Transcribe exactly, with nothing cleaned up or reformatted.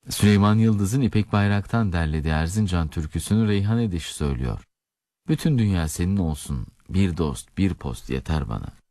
Süleyman Yıldız'ın İpek Bayrak'tan derlediği Erzincan türküsünü Reyhan Edeş söylüyor. Bütün dünya senin olsun, bir dost, bir post yeter bana.